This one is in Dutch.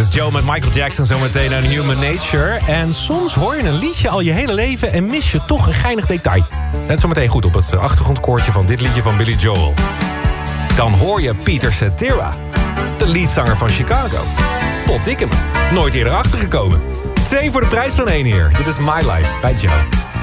Joe met Michael Jackson zometeen aan Human Nature. En soms hoor je een liedje al je hele leven en mis je toch een geinig detail. Net zometeen goed op het achtergrondkoortje van dit liedje van Billy Joel. Dan hoor je Peter Cetera, de leadzanger van Chicago. Potdikke me, nooit eerder achtergekomen. 2 voor de prijs van 1 hier. Dit is My Life bij Joe.